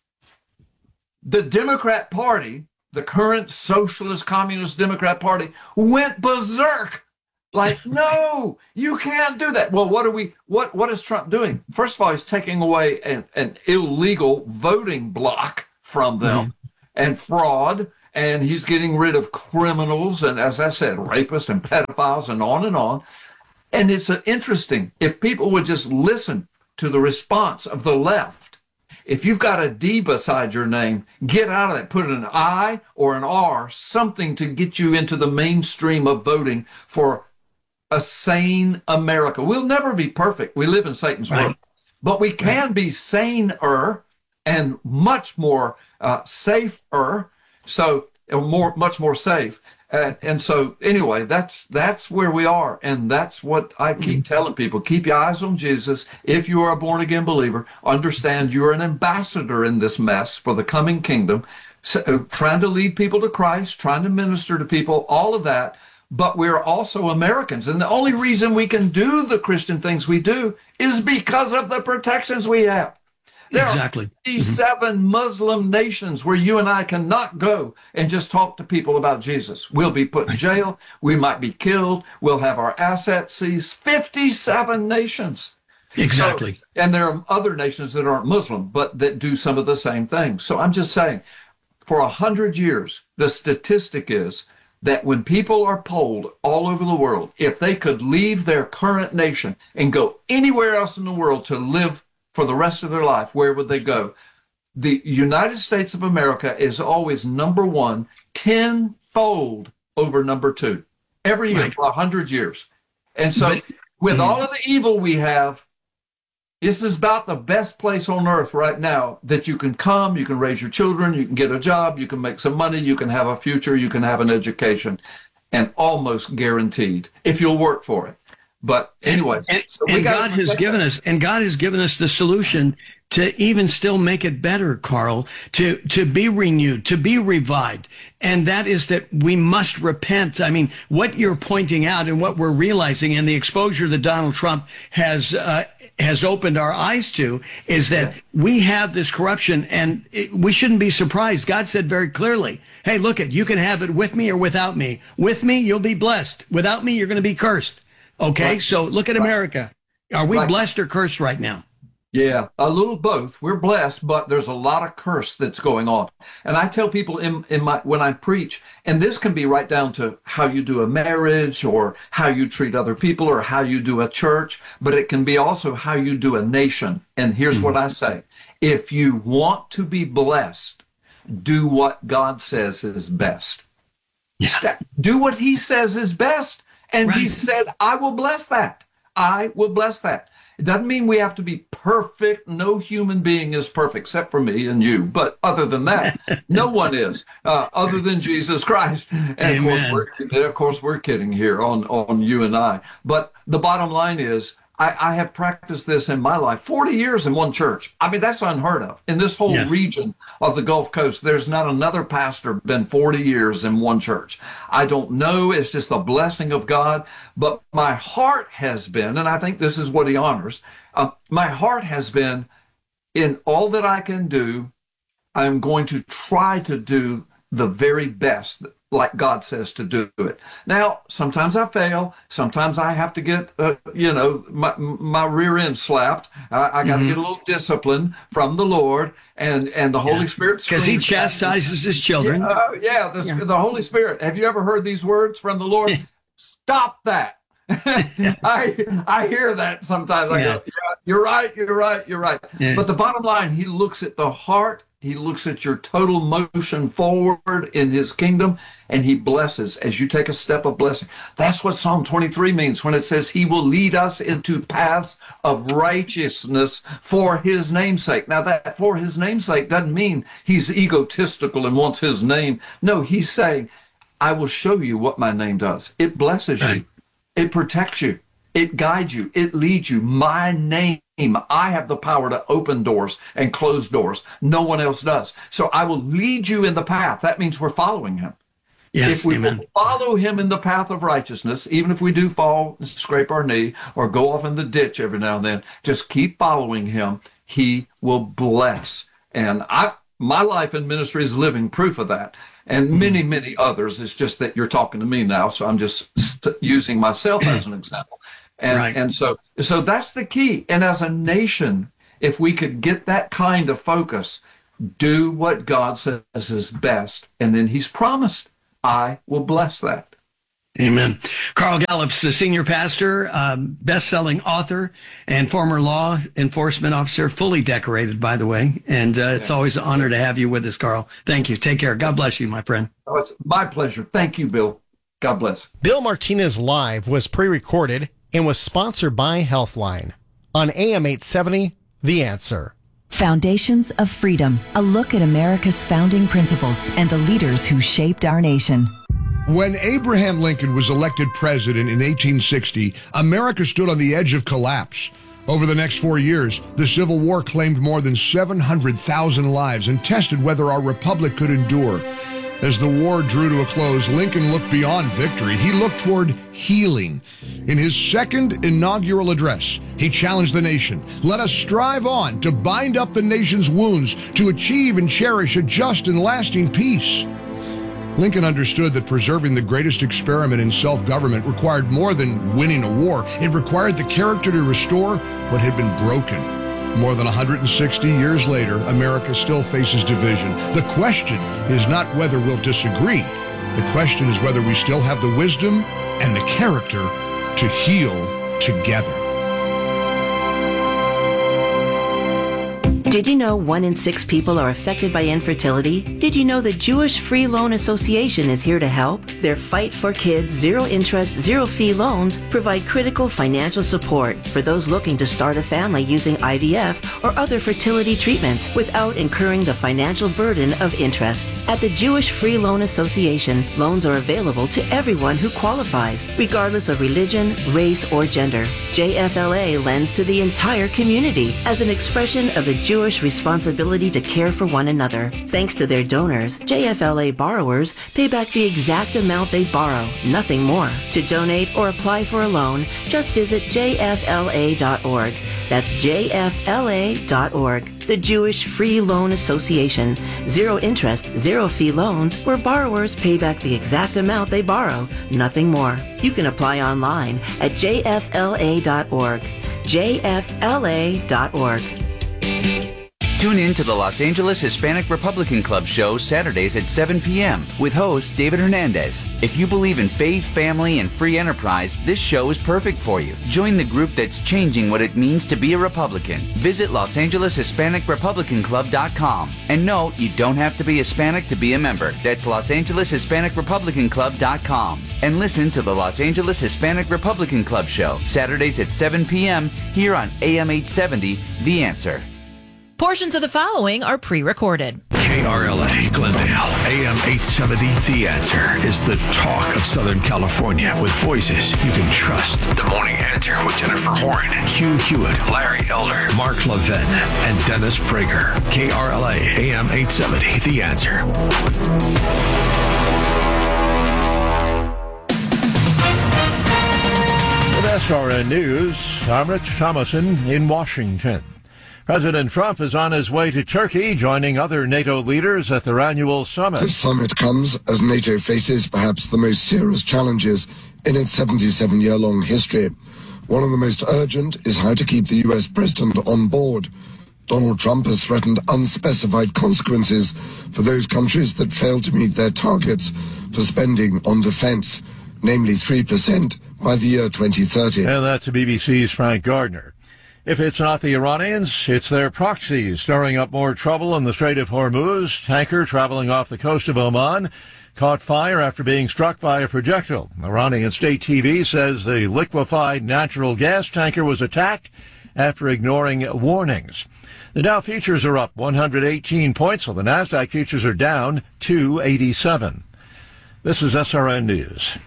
The Democrat Party, the current Socialist Communist Democrat Party, went berserk. Like, no, you can't do that. Well, what are we, what, what is Trump doing? First of all, he's taking away an, an illegal voting block from them mm-hmm. and fraud, and he's getting rid of criminals and, as I said, rapists and pedophiles and on and on. And it's uh, interesting, if people would just listen to the response of the left. If you've got a D beside your name, get out of that. Put an I or an R, something to get you into the mainstream of voting for a sane America. We'll never be perfect. We live in Satan's right. world. But we can right. be saner and much more uh, safer, so more, much more safe. And, and so anyway, that's that's where we are. And that's what I keep telling people. Keep your eyes on Jesus. If you are a born-again believer, understand you're an ambassador in this mess for the coming kingdom, so, uh, trying to lead people to Christ, trying to minister to people, all of that. But we're also Americans. And the only reason we can do the Christian things we do is because of the protections we have. There exactly. are fifty-seven mm-hmm. Muslim nations where you and I cannot go and just talk to people about Jesus. We'll be put in jail. We might be killed. We'll have our assets seized. fifty-seven nations. Exactly. So, and there are other nations that aren't Muslim, but that do some of the same things. So I'm just saying, for a hundred years, the statistic is that when people are polled all over the world, if they could leave their current nation and go anywhere else in the world to live for the rest of their life, where would they go? The United States of America is always number one, tenfold over number two, every year right. for a hundred years. And so but, with mm, all of the evil we have, this is about the best place on earth right now that you can come, you can raise your children, you can get a job, you can make some money, you can have a future, you can have an education, and almost guaranteed if you'll work for it. But anyway, and, so and God has given that. us, and God has given us the solution to even still make it better, Carl, to, to be renewed, to be revived. And that is that we must repent. I mean, what you're pointing out and what we're realizing, and the exposure that Donald Trump has, uh, has opened our eyes to, is that yeah. we have this corruption, and it, we shouldn't be surprised. God said very clearly, hey, look it, you can have it with me or without me. With me, you'll be blessed. Without me, you're going to be cursed. Okay, right. So look at right. America. Are we right. blessed or cursed right now? Yeah, a little both. We're blessed, but there's a lot of curse that's going on. And I tell people in, in my when I preach, and this can be right down to how you do a marriage or how you treat other people or how you do a church, but it can be also how you do a nation. And here's mm-hmm. what I say. If you want to be blessed, do what God says is best. Yeah. Do what he says is best. And right. he said, I will bless that. I will bless that. It doesn't mean we have to be perfect. No human being is perfect except for me and you. But other than that, no one is, uh, other than Jesus Christ. And Amen. of course, we're, of course, we're kidding here on, on you and I. But the bottom line is, I, I have practiced this in my life, forty years in one church. I mean, that's unheard of. In this whole yes. region of the Gulf Coast, there's not another pastor been forty years in one church. I don't know. It's just the blessing of God. But my heart has been, and I think this is what he honors, uh, my heart has been, in all that I can do, I'm going to try to do the very best, like God says to do it. Now, sometimes I fail. Sometimes I have to get, uh, you know, my my rear end slapped. I, I got to mm-hmm. get a little discipline from the Lord, and, and the Holy yeah. Spirit. Because he chastises his children. Yeah, uh, yeah, the, yeah, the Holy Spirit. Have you ever heard these words from the Lord? stop that. I I hear that sometimes. I yeah. go, yeah, you're right, you're right, you're right. Yeah. But the bottom line, he looks at the heart, he looks at your total motion forward in his kingdom, and he blesses as you take a step of blessing. That's what Psalm twenty-three means when it says he will lead us into paths of righteousness for his namesake. Now that for his namesake doesn't mean he's egotistical and wants his name. No, he's saying, I will show you what my name does. It blesses right. you. It protects you. It guides you. It leads you. My name, I have the power to open doors and close doors. No one else does. So I will lead you in the path. That means we're following him. Yes, if we amen. will follow him in the path of righteousness, even if we do fall and scrape our knee or go off in the ditch every now and then, just keep following him. He will bless. And I, my life in ministry is living proof of that. And many, many others. It's just that you're talking to me now, so I'm just st- using myself as an example. And right. and so so that's the key. And as a nation, if we could get that kind of focus, do what God says is best, and then he's promised, I will bless that. Amen. Carl Gallup's the senior pastor, um, best-selling author, and former law enforcement officer, fully decorated, by the way. And uh, it's yeah. always an honor to have you with us, Carl. Thank you. Take care. God bless you, my friend. Oh, it's my pleasure. Thank you, Bill. God bless. Bill Martinez Live was pre-recorded and was sponsored by Healthline. On A M eight seventy, The Answer. Foundations of Freedom, a look at America's founding principles and the leaders who shaped our nation. When Abraham Lincoln was elected president in eighteen sixty, America stood on the edge of collapse. Over the next four years, the Civil War claimed more than seven hundred thousand lives and tested whether our republic could endure. As the war drew to a close, Lincoln looked beyond victory. He looked toward healing. In his second inaugural address, he challenged the nation. Let us strive on to bind up the nation's wounds, to achieve and cherish a just and lasting peace. Lincoln understood that preserving the greatest experiment in self-government required more than winning a war. It required the character to restore what had been broken. More than one hundred sixty years later, America still faces division. The question is not whether we'll disagree. The question is whether we still have the wisdom and the character to heal together. Did you know one in six people are affected by infertility? Did you know the Jewish Free Loan Association is here to help? Their Fight for Kids zero interest, zero fee loans provide critical financial support for those looking to start a family using I V F or other fertility treatments without incurring the financial burden of interest. At the Jewish Free Loan Association, loans are available to everyone who qualifies, regardless of religion, race, or gender. J F L A lends to the entire community as an expression of the Jewish responsibility to care for one another. Thanks to their donors, J F L A borrowers pay back the exact amount they borrow, nothing more. To donate or apply for a loan, just visit J F L A dot org. That's J F L A dot org. The Jewish Free Loan Association. Zero interest, zero fee loans where borrowers pay back the exact amount they borrow, nothing more. You can apply online at J F L A dot org. J F L A dot org. Tune in to the Los Angeles Hispanic Republican Club show Saturdays at seven p.m. with host David Hernandez. If you believe in faith, family, and free enterprise, this show is perfect for you. Join the group that's changing what it means to be a Republican. Visit Los Angeles Hispanic Republican Club dot com. And no, you don't have to be Hispanic to be a member. That's Los Angeles Hispanic Republican Club dot com. And listen to the Los Angeles Hispanic Republican Club show Saturdays at seven p.m. here on A M eight seventy, The Answer. Portions of the following are pre-recorded. K R L A Glendale, A M eight seventy, The Answer is the talk of Southern California with voices you can trust. The Morning Answer with Jennifer Horn, Hugh Hewitt, Larry Elder, Mark Levin, and Dennis Prager. K R L A, A M eight seventy, The Answer. With S R N News, I'm Rich Thomason in Washington. President Trump is on his way to Turkey, joining other NATO leaders at their annual summit. This summit comes as NATO faces perhaps the most serious challenges in its seventy-seven-year-long history. One of the most urgent is how to keep the U S president on board. Donald Trump has threatened unspecified consequences for those countries that fail to meet their targets for spending on defense. namely three percent by the year twenty thirty. And that's B B C's Frank Gardner. If it's not the Iranians, it's their proxies stirring up more trouble in the Strait of Hormuz. Tanker traveling off the coast of Oman caught fire after being struck by a projectile. Iranian state T V says the liquefied natural gas tanker was attacked after ignoring warnings. The Dow futures are up one hundred eighteen points, while the NASDAQ futures are down two eighty-seven. This is S R N News.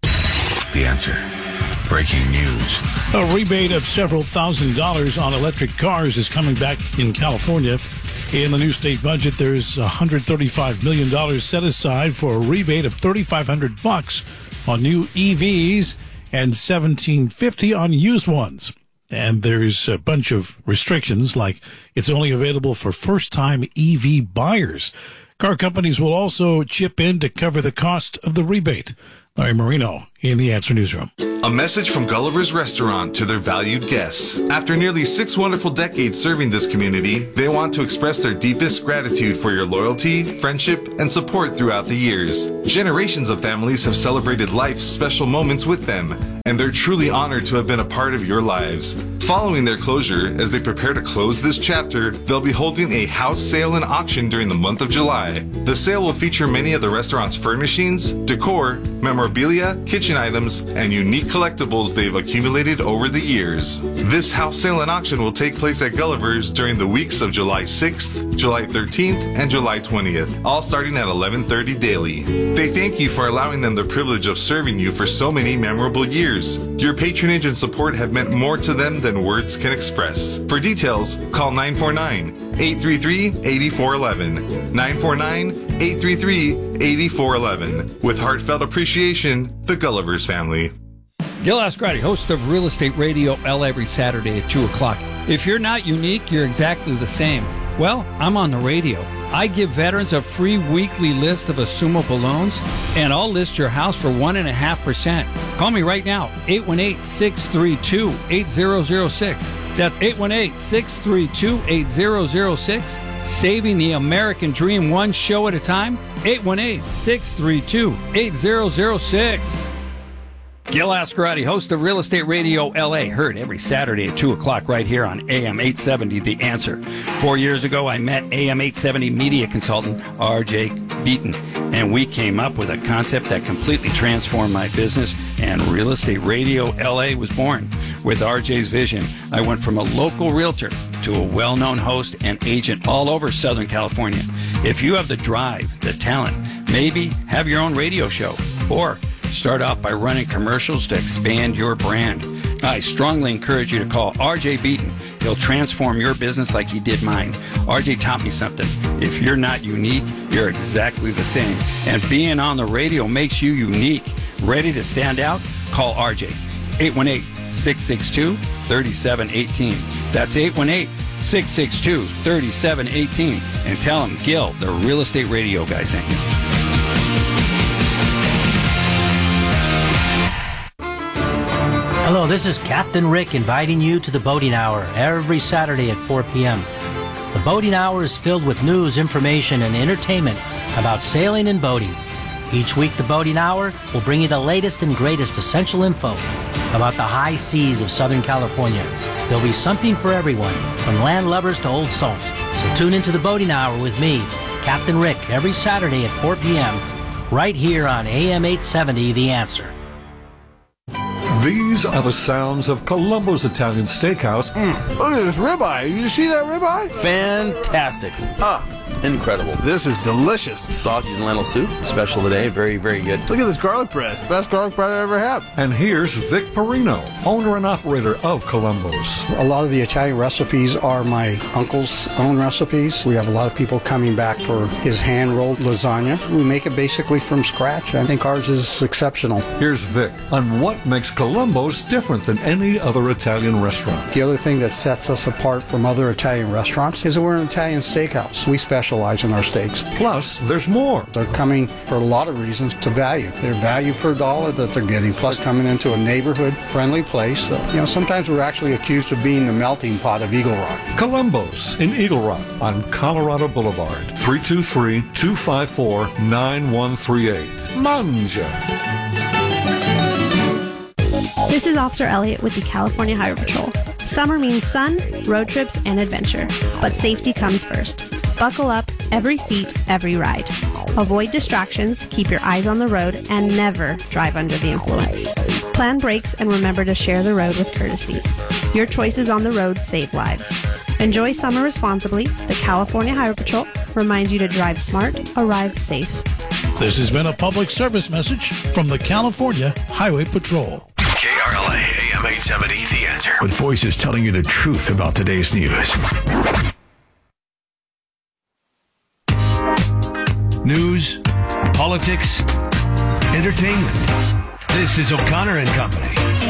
The Answer. Breaking news. A rebate of several thousand dollars on electric cars is coming back in California. In the new state budget, there's one hundred thirty-five million dollars set aside for a rebate of thirty-five hundred bucks on new E Vs and seventeen fifty on used ones. And there's a bunch of restrictions, like it's only available for first-time E V buyers. Car companies will also chip in to cover the cost of the rebate. Larry Marino in the Answer Newsroom. A message from Gulliver's Restaurant to their valued guests. After nearly six wonderful decades serving this community, they want to express their deepest gratitude for your loyalty, friendship, and support throughout the years. Generations of families have celebrated life's special moments with them, and they're truly honored to have been a part of your lives. Following their closure, as they prepare to close this chapter, they'll be holding a house sale and auction during the month of July. The sale will feature many of the restaurant's furnishings, decor, memorabilia, kitchen items, and unique collectibles they've accumulated over the years. This house sale and auction will take place at Gulliver's during the weeks of July sixth, July thirteenth, and July twentieth, all starting at eleven thirty daily. They thank you for allowing them the privilege of serving you for so many memorable years. Your patronage and support have meant more to them than words can express. For details, call nine four nine, eight three three, eight four one one, nine four nine, eight three three, eight four one one. With heartfelt appreciation, the Gulliver's family. Gil Ascarati, host of Real Estate Radio L every Saturday at two o'clock. If you're not unique, you're exactly the same. Well, I'm on the radio. I give veterans a free weekly list of assumable loans, and I'll list your house for one point five percent. Call me right now, eight one eight, six three two, eight zero zero six. That's eight one eight, six three two, eight zero zero six. Saving the American dream one show at a time, eight one eight, six three two, eight zero zero six. Gil Ascarati, host of Real Estate Radio L A, heard every Saturday at two o'clock right here on A M eight seventy, The Answer. Four years ago, I met A M eight seventy media consultant R J Beaton, and we came up with a concept that completely transformed my business, and Real Estate Radio L A was born. With R J's vision, I went from a local realtor to a well-known host and agent all over Southern California. If you have the drive, the talent, maybe have your own radio show, or start off by running commercials to expand your brand, I strongly encourage you to call R J Beaton. He'll transform your business like he did mine. R J taught me something. If you're not unique, you're exactly the same. And being on the radio makes you unique. Ready to stand out? Call R J. eight one eight, six six two, three seven one eight. That's eight one eight, six six two, three seven one eight. And tell him Gil, the Real Estate Radio guy, sent you. Hello, this is Captain Rick inviting you to the Boating Hour every Saturday at four p.m. The Boating Hour is filled with news, information, and entertainment about sailing and boating. Each week, the Boating Hour will bring you the latest and greatest essential info about the high seas of Southern California. There'll be something for everyone, from land lubbers to old salts. So tune into the Boating Hour with me, Captain Rick, every Saturday at four p.m. right here on A M eight seventy, The Answer. These are the sounds of Columbo's Italian Steakhouse. Mm, look at this ribeye. You see that ribeye? Fantastic. Ah, incredible. This is delicious. Sausage and lentil soup, special today. Very, very good. Look at this garlic bread. Best garlic bread I ever had. And here's Vic Perino, owner and operator of Columbo's. A lot of the Italian recipes are my uncle's own recipes. We have a lot of people coming back for his hand-rolled lasagna. We make it basically from scratch. I think ours is exceptional. Here's Vic on what makes Columbo's different than any other Italian restaurant. The other thing that sets us apart from other Italian restaurants is that we're an Italian steakhouse. We specialize in our steaks. Plus, there's more. They're coming for a lot of reasons to value. Their value per dollar that they're getting, plus coming into a neighborhood-friendly place. So, you know, sometimes we're actually accused of being the melting pot of Eagle Rock. Columbo's in Eagle Rock on Colorado Boulevard. three two three, two five four, nine one three eight. Manja. This is Officer Elliott with the California Highway Patrol. Summer means sun, road trips, and adventure, but safety comes first. Buckle up, every seat, every ride. Avoid distractions, keep your eyes on the road, and never drive under the influence. Plan brakes and remember to share the road with courtesy. Your choices on the road save lives. Enjoy summer responsibly. The California Highway Patrol reminds you to drive smart, arrive safe. This has been a public service message from the California Highway Patrol. K R L A, A M eight seventy, The Answer. With voices telling you the truth about today's news. News, politics, entertainment. This is O'Connor and Company.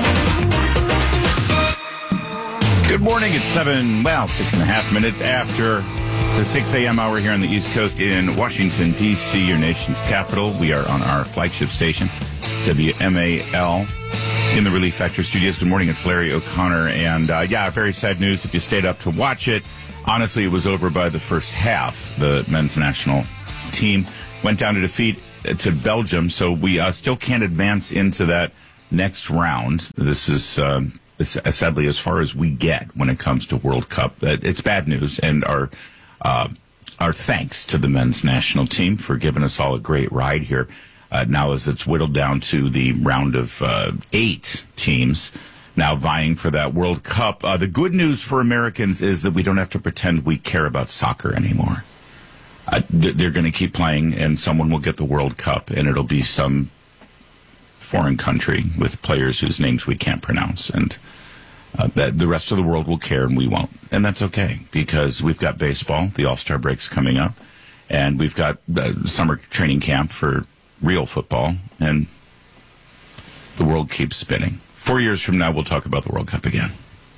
Good morning. It's seven, well, six and a half minutes after the six a.m. hour here on the East Coast in Washington, D C, your nation's capital. We are on our flagship station, W M A L, in the Relief Factor studios. Good morning. It's Larry O'Connor. And, uh, yeah, very sad news if you stayed up to watch it. Honestly, it was over by the first half. The men's national team went down to defeat uh, to Belgium, so we uh, still can't advance into that next round. This is... Uh, sadly, as far as we get when it comes to World Cup, that it's bad news, and our uh, our thanks to the men's national team for giving us all a great ride here. Uh, now, as it's whittled down to the round of uh, eight teams now vying for that World Cup. Uh, the good news for Americans is that we don't have to pretend we care about soccer anymore. Uh, they're going to keep playing, and someone will get the World Cup, and it'll be some foreign country with players whose names we can't pronounce, and uh, that the rest of the world will care and we won't. And that's okay, because we've got baseball, the All-Star break's coming up, and we've got uh, summer training camp for real football, and the world keeps spinning. Four years from now, we'll talk about the World Cup again.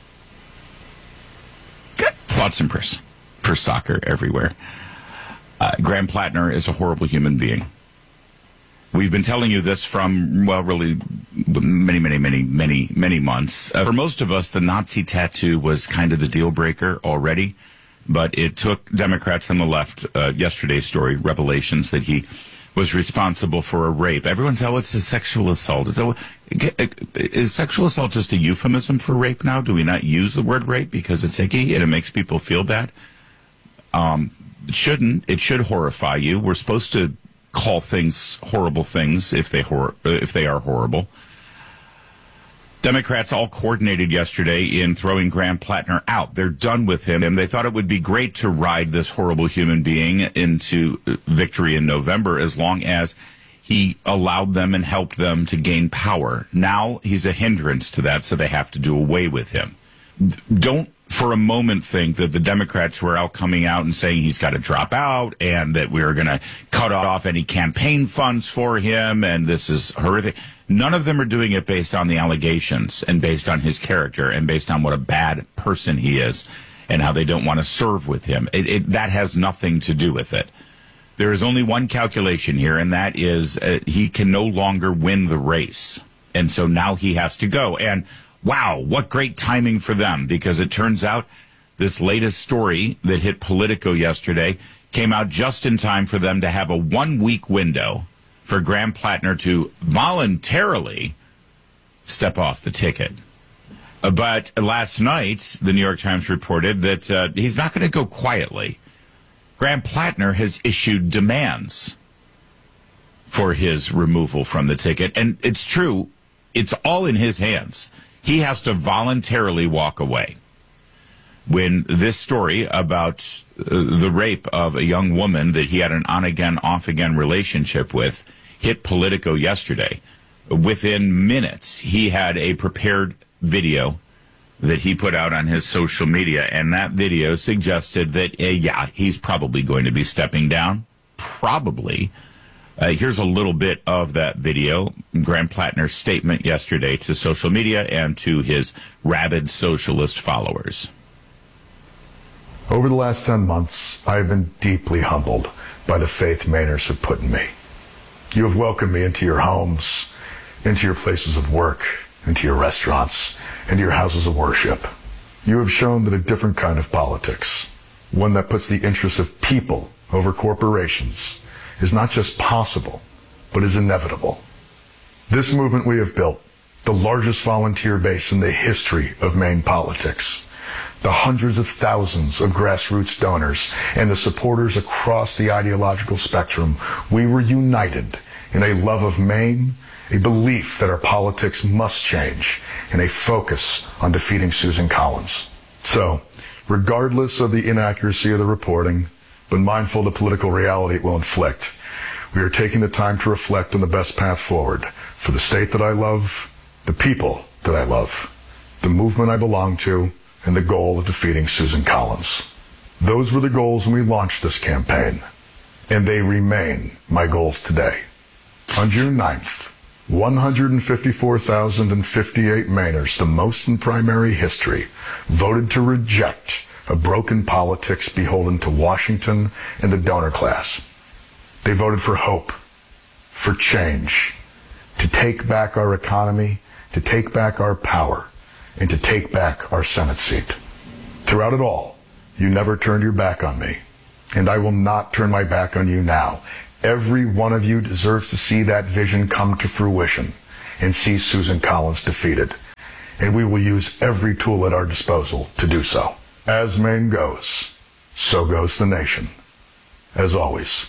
Good thoughts and prayers for soccer everywhere. Uh, Graham Plattner is a horrible human being. We've been telling you this from, well, really many, many, many, many, many months. Uh, for most of us, the Nazi tattoo was kind of the deal breaker already, but it took Democrats on the left, uh, yesterday's story, revelations that he was responsible for a rape. Everyone's, oh, it's a sexual assault. So, is sexual assault just a euphemism for rape now? Do we not use the word rape because it's icky and it makes people feel bad? Um, it shouldn't. It should horrify you. We're supposed to call things horrible things if they hor- if they are horrible. Democrats all coordinated yesterday in throwing Graham Plattner out. They're done with him, and they thought it would be great to ride this horrible human being into victory in November as long as he allowed them and helped them to gain power. Now he's a hindrance to that, so they have to do away with him. Don't for a moment think that the Democrats were out coming out and saying he's got to drop out and that we're going to cut off any campaign funds for him and this is horrific. None of them are doing it based on the allegations and based on his character and based on what a bad person he is and how they don't want to serve with him. It, it, that has nothing to do with it. There is only one calculation here, and that is uh, he can no longer win the race. And so now he has to go. And wow, what great timing for them, because it turns out this latest story that hit Politico yesterday came out just in time for them to have a one-week window for Graham Plattner to voluntarily step off the ticket. Uh, but last night, the New York Times reported that uh, he's not going to go quietly. Graham Plattner has issued demands for his removal from the ticket. And it's true, it's all in his hands. He has to voluntarily walk away. When this story about uh, the rape of a young woman that he had an on-again, off-again relationship with hit Politico yesterday, within minutes, he had a prepared video that he put out on his social media, and that video suggested that, uh, yeah, he's probably going to be stepping down. Probably. Uh, here's a little bit of that video, Graham Plattner's statement yesterday to social media and to his rabid socialist followers. Over the last ten months, I have been deeply humbled by the faith Mainers have put in me. You have welcomed me into your homes, into your places of work, into your restaurants, into your houses of worship. You have shown that a different kind of politics, one that puts the interests of people over corporations, is not just possible, but is inevitable. This movement we have built the largest volunteer base in the history of Maine politics, the hundreds of thousands of grassroots donors, and the supporters across the ideological spectrum, we were united in a love of Maine, a belief that our politics must change, and a focus on defeating Susan Collins. So, regardless of the inaccuracy of the reporting, but mindful of the political reality it will inflict, we are taking the time to reflect on the best path forward for the state that I love, the people that I love, the movement I belong to, and the goal of defeating Susan Collins. Those were the goals when we launched this campaign, and they remain my goals today. On June ninth, one hundred fifty-four thousand fifty-eight Mainers, the most in primary history, voted to reject a broken politics beholden to Washington and the donor class. They voted for hope, for change, to take back our economy, to take back our power, and to take back our Senate seat. Throughout it all, you never turned your back on me, and I will not turn my back on you now. Every one of you deserves to see that vision come to fruition and see Susan Collins defeated. And we will use every tool at our disposal to do so. As Maine goes, so goes the nation. As always.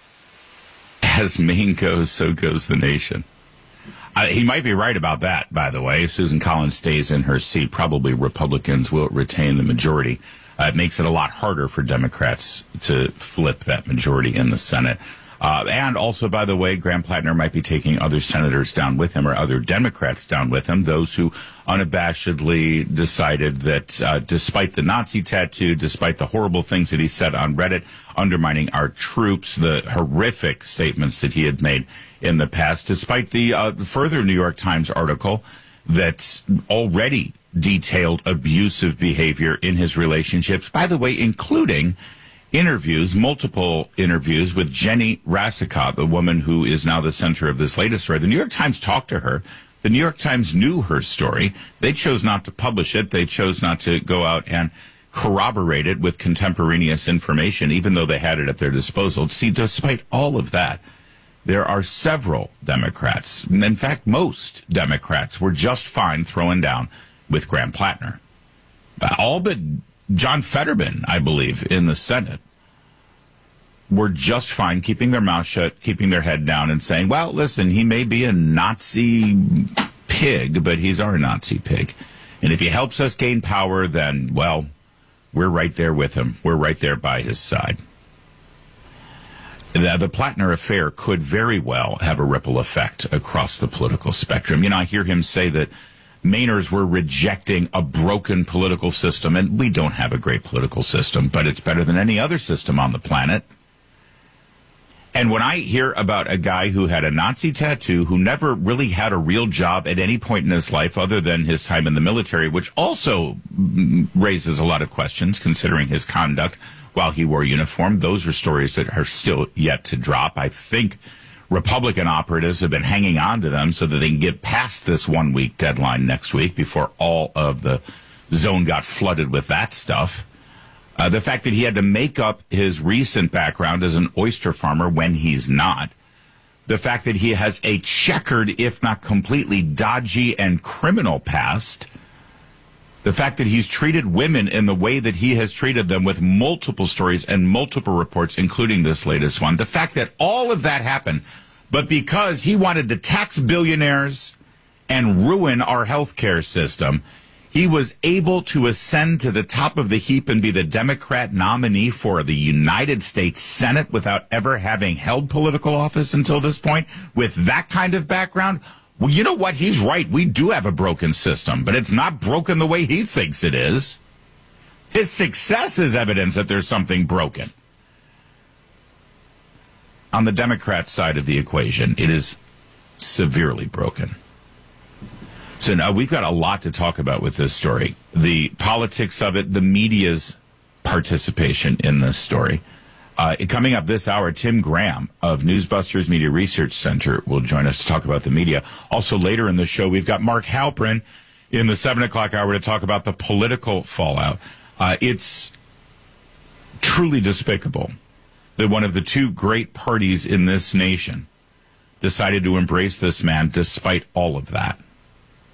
As Maine goes, so goes the nation. Uh, he might be right about that, by the way. If Susan Collins stays in her seat, probably Republicans will retain the majority. Uh, it makes it a lot harder for Democrats to flip that majority in the Senate. Uh, and also, by the way, Graham Plattner might be taking other senators down with him or other Democrats down with him, those who unabashedly decided that uh, despite the Nazi tattoo, despite the horrible things that he said on Reddit, undermining our troops, the horrific statements that he had made in the past, despite the uh, further New York Times article that already detailed abusive behavior in his relationships, by the way, including interviews, multiple interviews with Jenny Rassicot, the woman who is now the center of this latest story. The New York Times talked to her. The New York Times knew her story. They chose not to publish it. They chose not to go out and corroborate it with contemporaneous information, even though they had it at their disposal. See, despite all of that, there are several Democrats, in fact, most Democrats were just fine throwing down with Graham Plattner. All but John Fetterman, I believe, in the Senate, were just fine keeping their mouth shut, keeping their head down, and saying, well, listen, he may be a Nazi pig, but he's our Nazi pig. And if he helps us gain power, then, well, we're right there with him. We're right there by his side. The, the Plattner affair could very well have a ripple effect across the political spectrum. You know, I hear him say that Mainers were rejecting a broken political system, and we don't have a great political system, but it's better than any other system on the planet. And when I hear about a guy who had a Nazi tattoo, who never really had a real job at any point in his life other than his time in the military, which also raises a lot of questions considering his conduct while he wore uniform, those are stories that are still yet to drop. I think Republican operatives have been hanging on to them so that they can get past this one-week deadline next week before all of the zone got flooded with that stuff. Uh, the fact that he had to make up his recent background as an oyster farmer when he's not. The fact that he has a checkered, if not completely dodgy and criminal past. The fact that he's treated women in the way that he has treated them with multiple stories and multiple reports, including this latest one. The fact that all of that happened, but because he wanted to tax billionaires and ruin our healthcare system, he was able to ascend to the top of the heap and be the Democrat nominee for the United States Senate without ever having held political office until this point. With that kind of background, well, you know what? He's right. We do have a broken system, but it's not broken the way he thinks it is. His success is evidence that there's something broken. On the Democrat side of the equation, it is severely broken. So now we've got a lot to talk about with this story. The politics of it, the media's participation in this story. Uh, coming up this hour, Tim Graham of Newsbusters Media Research Center will join us to talk about the media. Also later in the show, we've got Mark Halperin in the seven o'clock hour to talk about the political fallout. Uh, it's truly despicable that one of the two great parties in this nation decided to embrace this man despite all of that.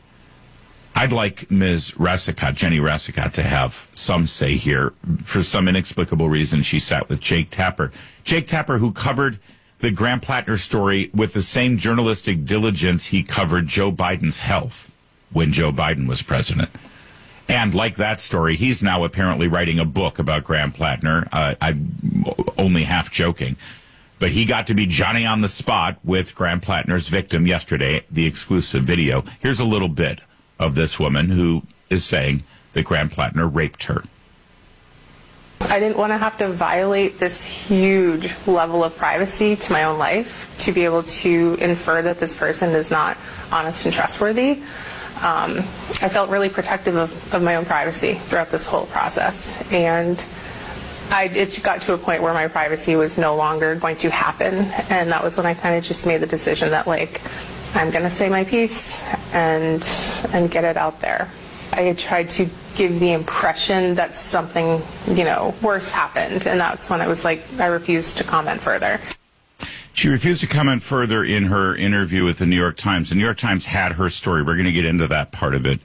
I'd like Miz Resicott, Jenny Resicott, to have some say here. For some inexplicable reason, she sat with Jake Tapper. Jake Tapper, who covered the Graham Plattner story with the same journalistic diligence he covered Joe Biden's health when Joe Biden was president. And like that story, he's now apparently writing a book about Graham Plattner. Uh, I'm only half joking. But he got to be Johnny on the spot with Graham Plattner's victim yesterday, the exclusive video. Here's a little bit of this woman who is saying that Graham Plattner raped her. I didn't want to have to violate this huge level of privacy to my own life to be able to infer that this person is not honest and trustworthy. Um, I felt really protective of, of my own privacy throughout this whole process. And I, it got to a point where my privacy was no longer going to happen. And that was when I kind of just made the decision that, like, I'm going to say my piece and and get it out there. I had tried to give the impression that something, you know, worse happened. And that's when I was like, I refused to comment further. She refused to comment further in her interview with the New York Times. The New York Times had her story. We're going to get into that part of it